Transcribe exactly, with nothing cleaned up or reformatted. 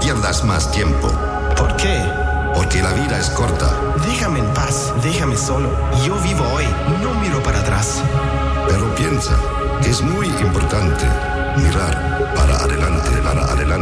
pierdas más tiempo. ¿Por qué? Porque la vida es corta. Déjame en paz, déjame solo. Yo vivo hoy, no miro para atrás. Pero piensa que es muy importante mirar para adelante, para adelante.